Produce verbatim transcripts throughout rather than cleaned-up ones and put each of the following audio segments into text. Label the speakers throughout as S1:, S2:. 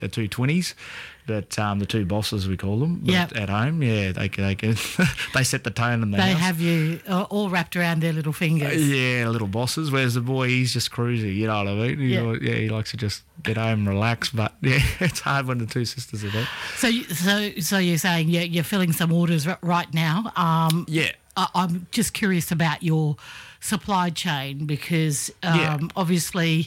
S1: the two twinnies, that um, the two bosses we call them.
S2: Yep.
S1: At home, yeah, they they can, they set the tone in the
S2: They
S1: house.
S2: have you uh, all wrapped around their little fingers.
S1: Yeah, little bosses. Whereas the boy, he's just cruisy. You know what I mean? He's
S2: Yeah.
S1: all- yeah, he likes to just get home and relax. But yeah, it's hard when the two sisters are there.
S2: So, you- so, so you're saying you're, you're filling some orders r- right now. Um,
S1: Yeah.
S2: I, I'm just curious about your supply chain because um,
S1: Yeah.
S2: obviously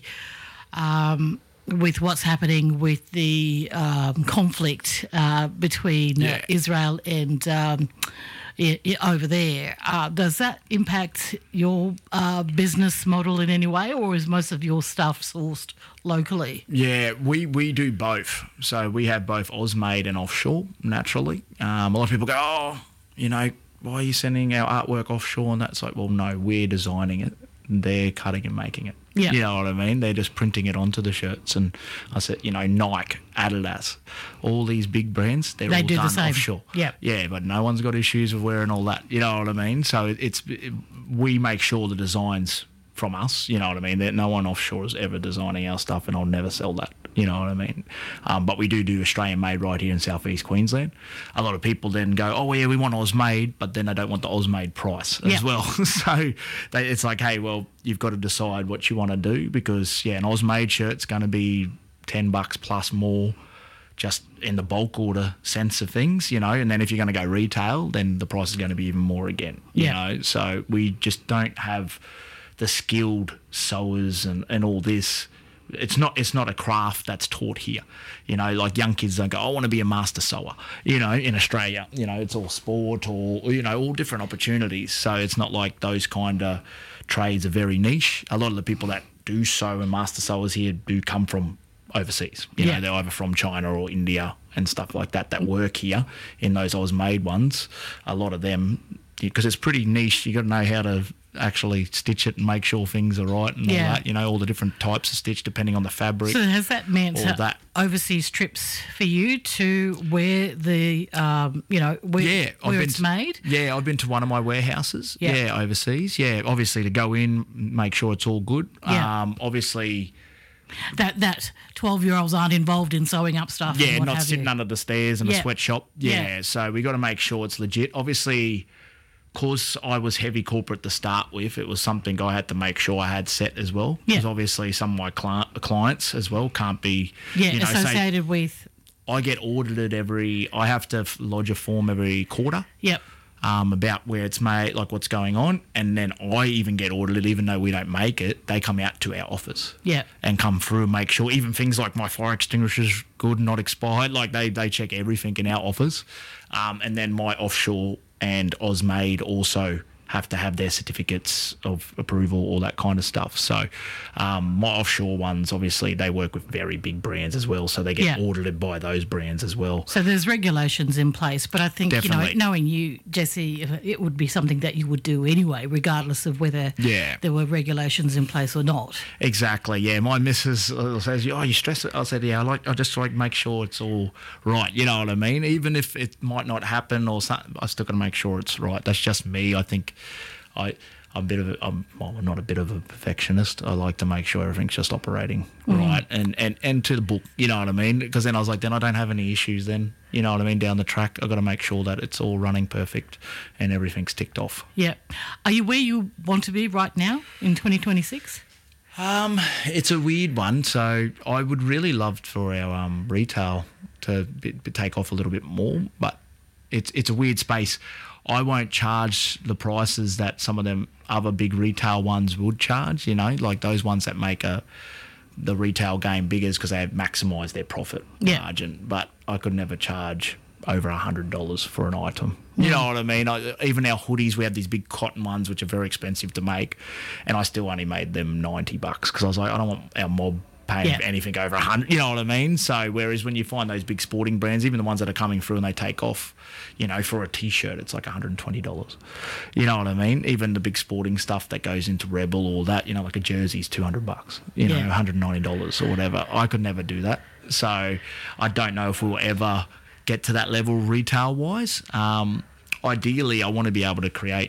S2: um, with what's happening with the um, conflict uh, between uh,
S1: Yeah.
S2: Israel and um, i- i- over there, uh, does that impact your uh, business model in any way, or is most of your stuff sourced locally?
S1: Yeah, we, we do both. So we have both Ausmade and offshore, naturally. Um, a lot of people go, oh, you know, why are you sending our artwork offshore? And that's like, well, no, we're designing it. They're cutting and making it.
S2: Yeah.
S1: You know what I mean? They're just printing it onto the shirts. And I said, you know, Nike, Adidas, all these big brands, they're
S2: They
S1: all
S2: do the
S1: done
S2: same.
S1: offshore.
S2: Yeah.
S1: Yeah, but no one's got issues with wearing all that. You know what I mean? So it, it's it, we make sure the designs from us, you know what I mean? That no one offshore is ever designing our stuff, and I'll never sell that. You know what I mean? Um, but we do do Australian made right here in southeast Queensland. A lot of people then go, oh yeah, we want Oz made, but then they don't want the Oz made price
S2: Yeah.
S1: as well. So they, it's like, hey, well, you've got to decide what you want to do, because yeah, an Oz made shirt's going to be ten bucks plus more, just in the bulk order sense of things, you know. And then if you're going to go retail, then the price is going to be even more again. You
S2: Yeah.
S1: know, so we just don't have the skilled sewers and, and all this. It's not it's not a craft that's taught here. You know, like young kids don't go, I want to be a master sewer, you know, in Australia. You know, it's all sport or, you know, all different opportunities. So it's not like those kind of trades are very niche. A lot of the people that do sew and master sewers here do come from overseas. You
S2: Yeah.
S1: know, they're either from China or India and stuff like that that work here in those Oz made ones. A lot of them, because it's pretty niche, you got to know how to actually stitch it and make sure things are right and
S2: Yeah.
S1: all that, you know, all the different types of stitch depending on the fabric.
S2: So has that meant
S1: all
S2: uh,
S1: that.
S2: overseas trips for you to where the, um, you know, where,
S1: Yeah, I've
S2: where
S1: been
S2: it's
S1: to-
S2: made?
S1: Yeah, I've been to one of my warehouses.
S2: Yeah.
S1: Yeah, overseas. Yeah, obviously to go in, make sure it's all good.
S2: Yeah.
S1: Um, obviously,
S2: That that twelve-year-olds aren't involved in sewing up stuff.
S1: yeah,
S2: and what
S1: not
S2: have
S1: sitting
S2: you.
S1: under the stairs in
S2: Yeah.
S1: a sweatshop. Yeah,
S2: Yeah.
S1: so we got to make sure it's legit. Obviously, because I was heavy corporate to start with, it was something I had to make sure I had set as well.
S2: Yeah.
S1: Because obviously some of my cli- clients as well can't be,
S2: Yeah,
S1: you know, say
S2: associated with.
S1: I get audited every, I have to f- lodge a form every quarter.
S2: Yep.
S1: Um, about where it's made, like what's going on, and then I even get audited, even though we don't make it. They come out to our office,
S2: Yeah.
S1: and come through and make sure even things like my fire extinguisher's good, not expired. Like they they check everything in our office, um, and then my offshore and Ausmade also have to have their certificates of approval, all that kind of stuff. So um, my offshore ones, obviously, they work with very big brands as well, so they get
S2: Yeah.
S1: audited by those brands as well.
S2: So there's regulations in place, but I think,
S1: Definitely.
S2: you know, knowing you, Jesse, it would be something that you would do anyway, regardless of whether
S1: Yeah.
S2: there were regulations in place or not.
S1: Exactly, yeah. My missus uh, says, "Oh, you stress it." I said, "Yeah, I like. I just like make sure it's all right." You know what I mean? Even if it might not happen or something, I still got to make sure it's right. That's just me. I think I. I'm a bit of a, I'm, well, I'm not a bit of a perfectionist. I like to make sure everything's just operating right and, and, and to the book, you know what I mean? Because then I was like, then I don't have any issues then, you know what I mean, down the track. I've got to make sure that it's all running perfect and everything's ticked off.
S2: Yeah. Are you where you want to be right now in twenty twenty-six?
S1: Um, it's a weird one. So I would really love for our um, retail to be, be- take off a little bit more, but it's it's a weird space. I won't charge the prices that some of them other big retail ones would charge. You know, like those ones that make a the retail game bigger because they have maximised their profit
S2: Yeah.
S1: margin. But I could never charge over a hundred dollars for an item. You know what I mean? I, even our hoodies, we have these big cotton ones which are very expensive to make, and I still only made them ninety bucks because I was like, I don't want our mob paying
S2: Yeah.
S1: anything over a hundred. You know what I mean? So whereas when you find those big sporting brands, even the ones that are coming through and they take off, you know, for a t-shirt, it's like one hundred twenty dollars. You know what I mean? Even the big sporting stuff that goes into Rebel or that, you know, like a jersey's two hundred bucks. You know,
S2: Yeah.
S1: one hundred ninety dollars or whatever. I could never do that. So I don't know if we'll ever get to that level retail wise. Um, ideally, I want to be able to create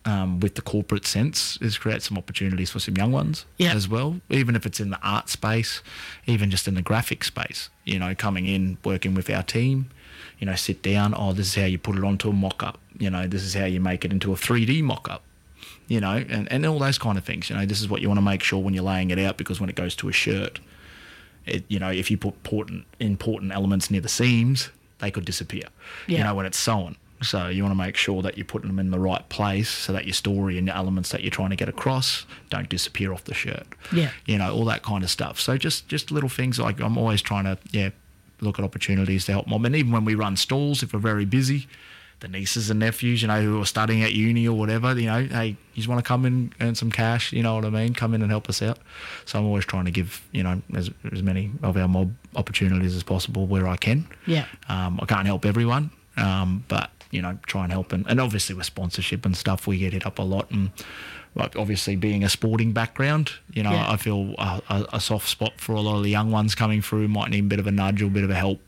S1: um, with the corporate sense is create some opportunities for some young ones
S2: Yeah.
S1: as well, even if it's in the art space, even just in the graphic space, you know, coming in, working with our team, you know, sit down, oh, this is how you put it onto a mock-up, you know, this is how you make it into a three D mock-up, you know, and, and all those kind of things, you know, this is what you want to make sure when you're laying it out, because when it goes to a shirt, it, you know, if you put important, important elements near the seams, they could disappear,
S2: Yeah.
S1: you know, when it's sewn. So you want to make sure that you're putting them in the right place so that your story and your elements that you're trying to get across don't disappear off the shirt.
S2: Yeah.
S1: You know, all that kind of stuff. So just, just little things like I'm always trying to, yeah, look at opportunities to help mom. And even when we run stalls, if we're very busy, the nieces and nephews, you know, who are studying at uni or whatever, you know, hey, you just want to come in, earn some cash, you know what I mean? Come in and help us out. So I'm always trying to give, you know, as, as many of our mob opportunities as possible where I can.
S2: Yeah.
S1: Um, I can't help everyone, um, but, you know, try and help. And, and obviously with sponsorship and stuff, we get hit up a lot. And like, obviously being a sporting background, you know,
S2: Yeah.
S1: I feel a, a, a soft spot for a lot of the young ones coming through, might need a bit of a nudge or a bit of a help.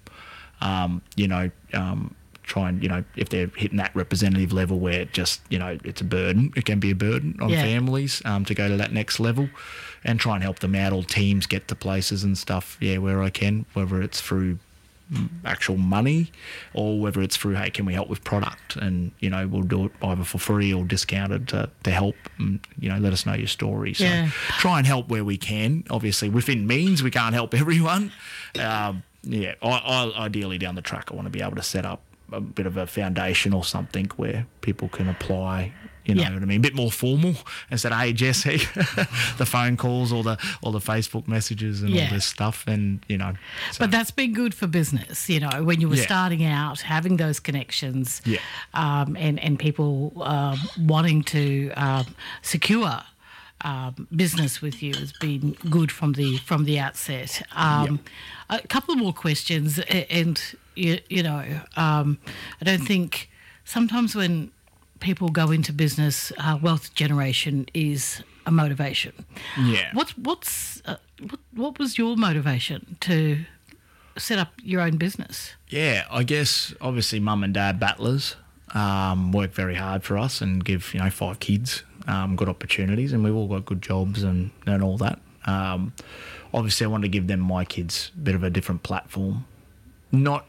S1: Um, you know, um, try and, you know, if they're hitting that representative level where it just, you know, it's a burden, it can be a burden on
S2: Yeah.
S1: families um, to go to that next level, and try and help them out, or teams get to places and stuff, yeah, where I can, whether it's through actual money or whether it's through, hey, can we help with product, and, you know, we'll do it either for free or discounted to, to help, and, you know, let us know your story. So
S2: Yeah.
S1: try and help where we can. Obviously within means, we can't help everyone. Um, yeah, I, I, ideally down the track I want to be able to set up a bit of a foundation or something where people can apply. You know
S2: Yeah.
S1: what I mean? A bit more formal instead of, hey, Jesse, the phone calls or the or the Facebook messages and
S2: Yeah.
S1: all this stuff. And, you know. So,
S2: But that's been good for business, you know, when you were
S1: Yeah.
S2: starting out, having those connections,
S1: Yeah.
S2: um, and and people um, wanting to um, secure um, business with you has been good from the from the outset. Um, A couple more questions, a- and you, you know, um, I don't think sometimes when people go into business, uh, wealth generation is a motivation.
S1: Yeah.
S2: What what's uh, what, what was your motivation to set up your own business?
S1: Yeah, I guess obviously mum and dad battlers um, work very hard for us and give, you know, five kids um, good opportunities, and we've all got good jobs and, and all that. Um, obviously, I wanted to give them, my kids, a bit of a different platform. Not,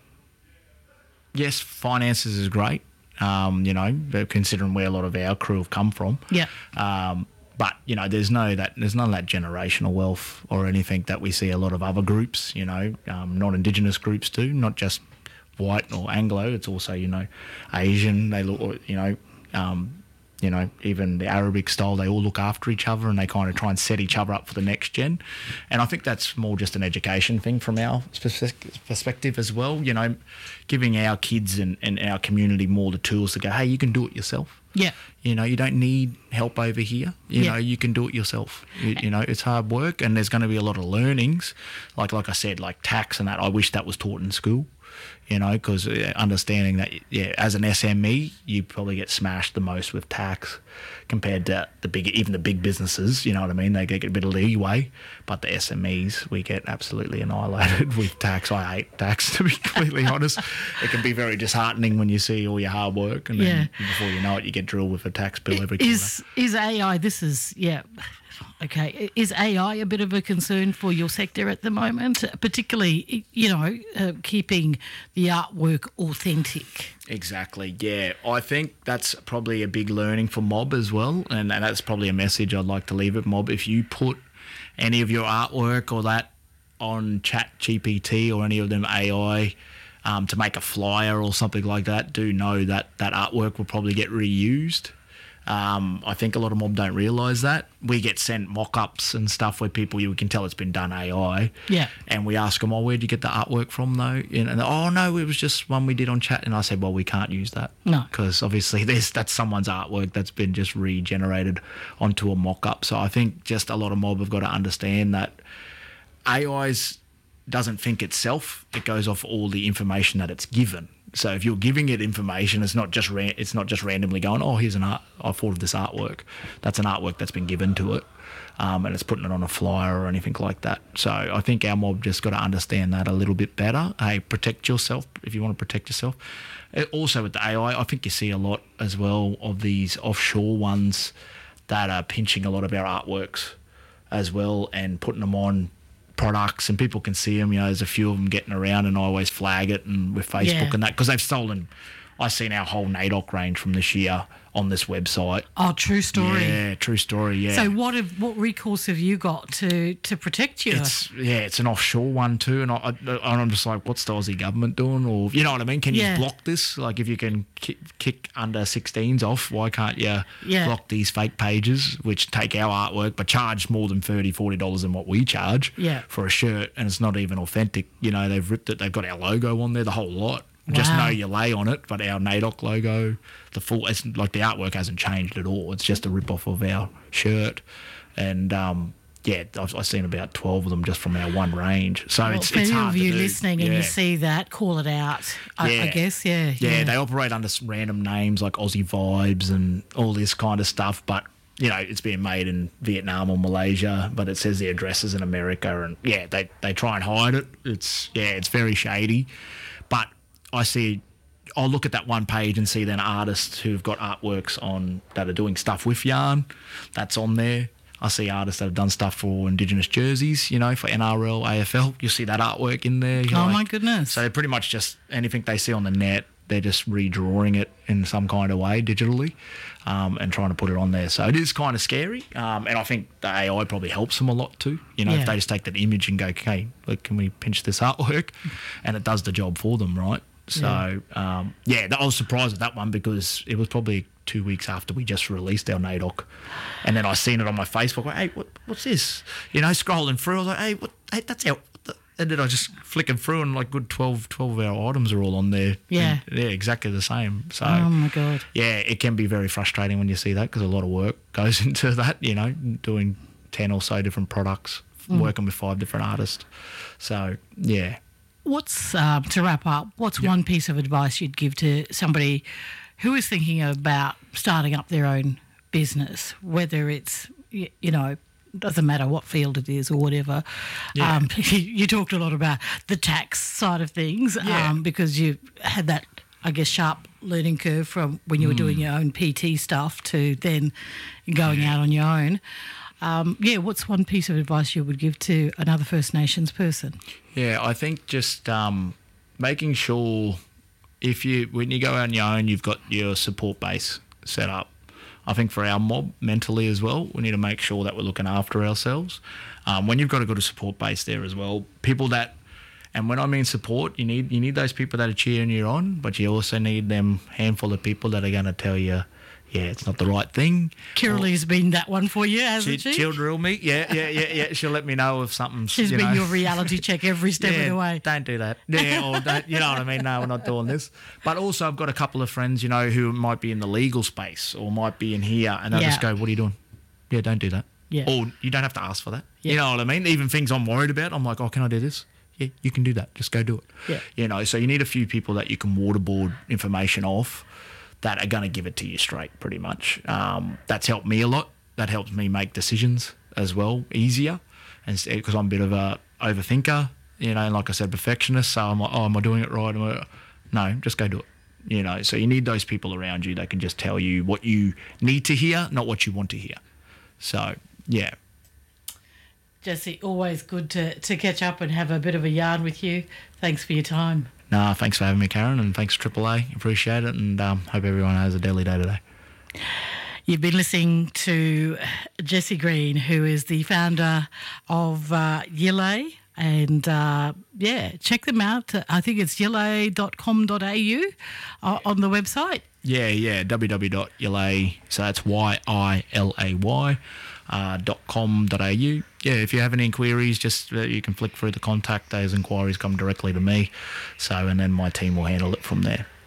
S1: yes, finances is great, um, you know, but considering where a lot of our crew have come from.
S2: Yeah.
S1: Um, but, you know, there's no that there's none of that generational wealth or anything that we see a lot of other groups, you know, um, non-Indigenous groups do, not just white or Anglo. It's also, you know, Asian. They look, you know, um, you know, even the Arabic style, they all look after each other and they kind of try and set each other up for the next gen. And I think that's more just an education thing from our spec- perspective as well, you know, giving our kids and, and our community more the tools to go, hey, you can do it yourself.
S2: Yeah.
S1: You know, you don't need help over here. You
S2: Yeah.
S1: know, you can do it yourself. You, you know, it's hard work, and there's going to be a lot of learnings. Like like I said, like tax and that, I wish that was taught in school, you know, because understanding that, yeah, as an S M E, you probably get smashed the most with tax compared to the big, even the big businesses, you know what I mean? They get a bit of leeway, but the S M Es, we get absolutely annihilated with tax. I hate tax, to be completely honest. It can be very disheartening when you see all your hard work, and then before you know it, you get drilled with a tax bill every quarter.
S2: Is is A I? This is yeah. Okay, is A I a bit of a concern for your sector at the moment, particularly, you know, uh, keeping the artwork authentic?
S1: Exactly, yeah. I think that's probably a big learning for Mob as well, and, and that's probably a message I'd like to leave at Mob. If you put any of your artwork or that on Chat G P T or any of them A I um, to make a flyer or something like that, do know that that artwork will probably get reused. Um, I think a lot of Mob don't realise that. We get sent mock-ups and stuff where people, you can tell it's been done A I.
S2: Yeah.
S1: And we ask them, oh, where'd you get the artwork from, though? And, and oh, no, it was just one we did on Chat. And I said, well, we can't use that.
S2: No.
S1: Because obviously there's, that's someone's artwork that's been just regenerated onto a mock-up. So I think just a lot of Mob have got to understand that A I's doesn't think itself. It goes off all the information that it's given. So if you're giving it information, it's not just ra- it's not just randomly going, oh, here's an art. I thought of this artwork. That's an artwork that's been given to it. um, and it's putting it on a flyer or anything like that. So I think our mob just got to understand that a little bit better. Hey, protect yourself if you want to protect yourself. It, also with the A I, I think you see a lot as well of these offshore ones that are pinching a lot of our artworks as well and putting them on products, and people can see them. You know, there's a few of them getting around, and I always flag it and with Facebook
S2: Yeah.
S1: and that, because they've stolen. I've seen our whole NAIDOC range from this year on this website.
S2: Oh, true story.
S1: Yeah, true story. Yeah.
S2: So what have what recourse have you got to to protect you?
S1: It's yeah, it's an offshore one too, and I, I, I'm just like, what's the Aussie government doing? Or you know what I mean? Can
S2: Yeah.
S1: you block this? Like, if you can kick, kick under sixteens off, why can't you
S2: Yeah.
S1: block these fake pages which take our artwork but charge more than thirty, forty dollars than what we charge
S2: Yeah.
S1: for a shirt, and it's not even authentic? You know, they've ripped it. They've got our logo on there, the whole lot. Just
S2: Wow.
S1: know you lay on it, but our NAIDOC logo, the full, it's like the artwork hasn't changed at all. It's just a rip off of our shirt, and um, yeah, I've, I've seen about twelve of them just from our one range. So
S2: Well,
S1: it's
S2: for
S1: it's
S2: any
S1: hard
S2: of you
S1: to do.
S2: listening and
S1: Yeah.
S2: you see that, call it out. I, I
S1: Yeah.
S2: guess, yeah,
S1: yeah,
S2: yeah.
S1: they operate under some random names like Aussie Vibes and all this kind of stuff, but you know, it's being made in Vietnam or Malaysia, but it says the address is in America, and yeah, they they try and hide it. It's yeah, it's very shady, but I see. I'll look at that one page and see then artists who've got artworks on that are doing stuff with yarn. That's on there. I see artists that have done stuff for Indigenous jerseys, you know, for N R L, A F L. You'll see that artwork in there.
S2: Oh,
S1: like-
S2: my goodness.
S1: So they're pretty much just anything they see on the net, they're just redrawing it in some kind of way digitally, um, and trying to put it on there. So it is kind of scary. Um, and I think the A I probably helps them a lot too. You know,
S2: Yeah.
S1: if they just take that image and go, okay, look, can we pinch this artwork? And it does the job for them, right? So, um, yeah, I was surprised with that one because it was probably two weeks after we just released our NAIDOC. And then I seen it on my Facebook. Like, hey, what, what's this? You know, scrolling through. I was like, hey, what, hey that's our... And then I just flicking through and like good twelve, twelve of our items are all on there.
S2: Yeah.
S1: And, yeah, exactly the same. So,
S2: Oh, my God.
S1: yeah, it can be very frustrating when you see that because a lot of work goes into that, you know, doing ten or so different products,
S2: Mm.
S1: working with five different artists. So, yeah.
S2: What's, um, to wrap up, what's one piece of advice you'd give to somebody who is thinking about starting up their own business, whether it's, y- you know, doesn't matter what field it is or whatever.
S1: Yeah.
S2: Um, you, you talked a lot about the tax side of things,
S1: Yeah.
S2: um, because you had that, I guess, sharp learning curve from when you were doing
S1: Mm.
S2: your own P T stuff to then going out on your own. Um, yeah, what's one piece of advice you would give to another First Nations person?
S1: Yeah, I think just um, making sure if you when you go out on your own, you've got your support base set up. I think for our mob mentally as well, we need to make sure that we're looking after ourselves. Um, when you've got a good support base there as well, people that, and when I mean support, you need you need those people that are cheering you on, but you also need them handful of people that are going to tell you, yeah, it's not the right thing.
S2: Kiraleigh's been that one for you, hasn't
S1: She,
S2: she?
S1: she'll drill me. Yeah, yeah, yeah, yeah. She'll let me know if something's.
S2: She's
S1: you
S2: been
S1: know,
S2: your reality check every step
S1: yeah,
S2: of the way.
S1: Don't do that. Yeah, or don't, you know what I mean? No, we're not doing this. But also, I've got a couple of friends, you know, who might be in the legal space or might be in here, and they'll
S2: Yeah.
S1: just go, "What are you doing? Yeah, don't do that."
S2: Yeah.
S1: Or you don't have to ask for that.
S2: Yeah.
S1: You know what I mean? Even things I'm worried about, I'm like, "Oh, can I do this?" Yeah, you can do that. Just go do it.
S2: Yeah.
S1: You know, so you need a few people that you can waterboard information off that are going to give it to you straight, pretty much. Um, that's helped me a lot. That helps me make decisions as well easier, and because I'm a bit of a overthinker, you know, and like I said, perfectionist. So I'm like, oh, am I doing it right? Am I... No, just go do it. You know, so you need those people around you that can just tell you what you need to hear, not what you want to hear. So yeah.
S2: Jesse, always good to, to catch up and have a bit of a yarn with you. Thanks for your time.
S1: Nah, thanks for having me, Karen, and thanks Triple A. Appreciate it, and um, hope everyone has a daily day today.
S2: You've been listening to Jesse Green, who is the founder of uh, Yillay. And, uh, yeah, check them out. I think it's yillay dot com dot a u uh, on the website.
S1: Yeah, yeah, w w w dot yillay, so that's Y I L A Y, uh, dot com dot a u. Yeah, if you have any inquiries, just uh, you can flick through the contact. Those inquiries come directly to me. So, and then my team will handle it from there.